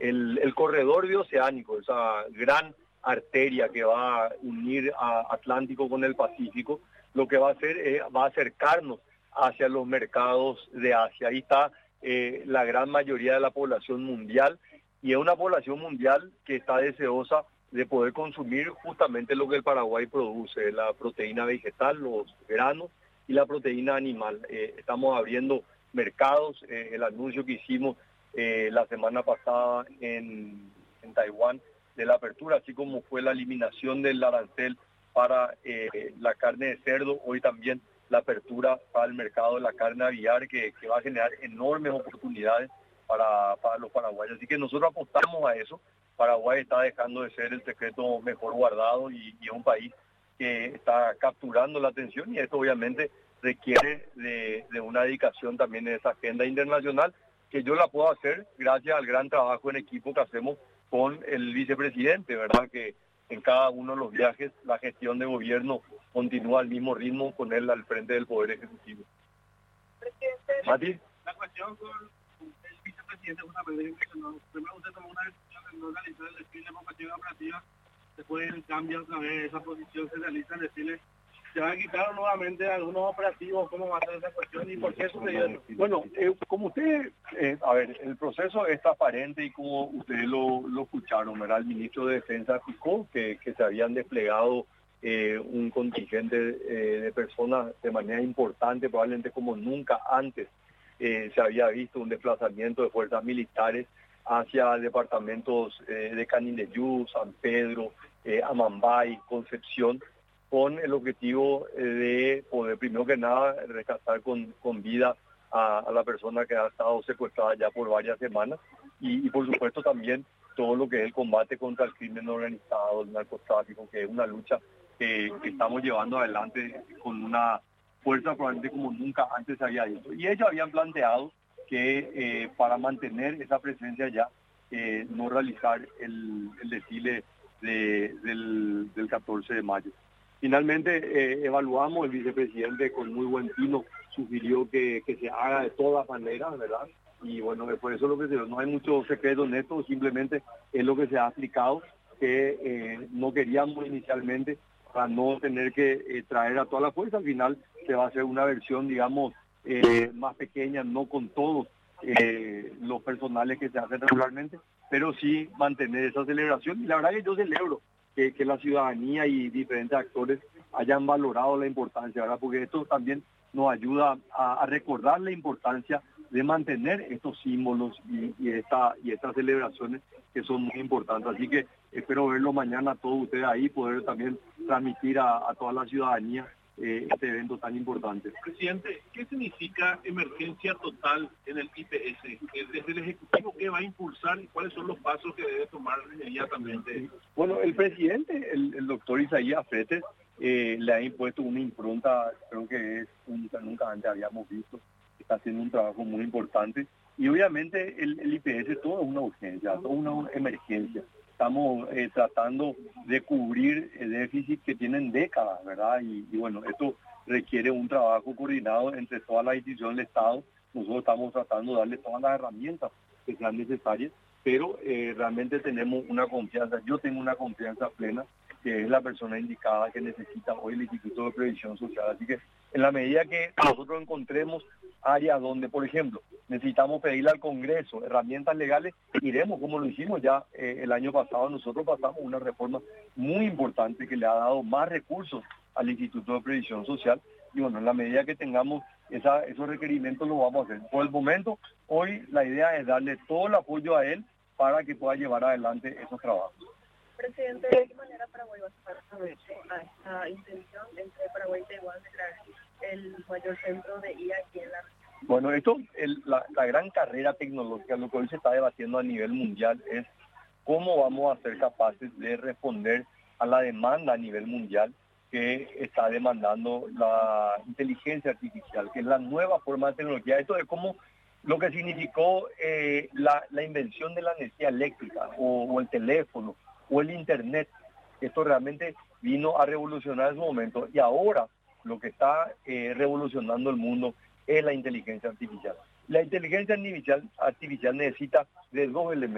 el corredor bioceánico, esa gran arteria que va a unir a Atlántico con el Pacífico, lo que va a hacer es, va a acercarnos hacia los mercados de Asia. Ahí está la gran mayoría de la población mundial, y es una población mundial que está deseosa de poder consumir justamente lo que el Paraguay produce, la proteína vegetal, los granos y la proteína animal. Estamos abriendo mercados, el anuncio que hicimos la semana pasada en Taiwán de la apertura, así como fue la eliminación del arancel para la carne de cerdo, hoy también la apertura para el mercado de la carne aviar, que va a generar enormes oportunidades para los paraguayos. Así que nosotros apostamos a eso. Paraguay está dejando de ser el secreto mejor guardado y es un país que está capturando la atención, y esto obviamente requiere de una dedicación también en esa agenda internacional, que yo la puedo hacer gracias al gran trabajo en equipo que hacemos con el vicepresidente, ¿verdad? Que en cada uno de los viajes la gestión de gobierno continúa al mismo ritmo con él al frente del Poder Ejecutivo. Presidente, Mati. la cuestión con el vicepresidente justamente mencionó, primero usted tomó una decisión de no realizar el desfile de vocación operativa, después el cambio otra vez, esa posición se realiza el desfile. ¿Se van a quitar nuevamente algunos operativos? ¿Cómo va a ser esa cuestión y por qué sucedió eso? Bueno, como usted, a ver, el proceso es transparente y como ustedes lo escucharon, ¿verdad? El ministro de Defensa explicó que se habían desplegado un contingente de personas de manera importante, probablemente como nunca antes se había visto un desplazamiento de fuerzas militares hacia departamentos de Canindeyú, San Pedro, Amambay, Concepción, con el objetivo de poder, primero que nada, rescatar con vida a la persona que ha estado secuestrada ya por varias semanas, y por supuesto también todo lo que es el combate contra el crimen organizado, el narcotráfico, que es una lucha que estamos llevando adelante con una fuerza probablemente como nunca antes se había visto. Y ellos habían planteado que para mantener esa presencia ya, no realizar el desfile del 14 de mayo. Finalmente evaluamos, el vicepresidente con muy buen tino sugirió que se haga de todas maneras, ¿verdad? Y bueno, por eso lo que no hay mucho secreto en esto, simplemente es lo que se ha explicado, que no queríamos inicialmente para no tener que traer a toda la fuerza. Al final se va a hacer una versión, digamos, más pequeña, no con todos los personales que se hacen regularmente, pero sí mantener esa celebración. Y la verdad que yo celebro que la ciudadanía y diferentes actores hayan valorado la importancia, ¿verdad? Porque esto también nos ayuda a recordar la importancia de mantener estos símbolos y estas celebraciones que son muy importantes. Así que espero verlo mañana a todos ustedes ahí, poder también transmitir a toda la ciudadanía este evento tan importante. Presidente, ¿qué significa emergencia total en el IPS? Desde el Ejecutivo, ¿qué va a impulsar y cuáles son los pasos que debe tomar inmediatamente? Bueno, el presidente, el doctor Isaías Fretes, le ha impuesto una impronta, creo que es única, nunca antes habíamos visto. Está haciendo un trabajo muy importante. Y obviamente el IPS todo es una urgencia, todo una emergencia. Estamos tratando de cubrir el déficit que tienen décadas, ¿verdad? Y bueno, esto requiere un trabajo coordinado entre todas las instituciones del Estado. Nosotros estamos tratando de darle todas las herramientas que sean necesarias, pero realmente tenemos una confianza, yo tengo una confianza plena, que es la persona indicada que necesita hoy el Instituto de Previsión Social. Así que en la medida que nosotros encontremos áreas donde, por ejemplo, necesitamos pedirle al Congreso herramientas legales, iremos, como lo hicimos ya el año pasado. Nosotros pasamos una reforma muy importante que le ha dado más recursos al Instituto de Previsión Social, y bueno, en la medida que tengamos esos requerimientos lo vamos a hacer. Por el momento, hoy la idea es darle todo el apoyo a él para que pueda llevar adelante esos trabajos. Presidente, ¿de qué manera Paraguay va a saber a esta intención entre Paraguay y Taiwán de crear el mayor centro de IA aquí en la región? Bueno, esto, la gran carrera tecnológica, lo que hoy se está debatiendo a nivel mundial es cómo vamos a ser capaces de responder a la demanda a nivel mundial que está demandando la inteligencia artificial, que es la nueva forma de tecnología. Esto es como lo que significó la invención de la energía eléctrica o el teléfono o el internet. Esto realmente vino a revolucionar en su momento, y ahora lo que está revolucionando el mundo es la inteligencia artificial. La inteligencia artificial necesita de dos elementos.